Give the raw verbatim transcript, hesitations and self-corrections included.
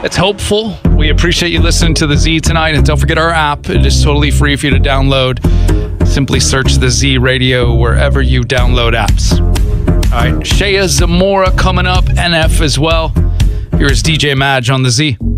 It's hopeful. We appreciate you listening to the Z tonight. And don't forget our app. It is totally free for you to download. Simply search the Z Radio wherever you download apps. All right. Shea Zamora coming up. N F as well. Here's D J Madge on the Z.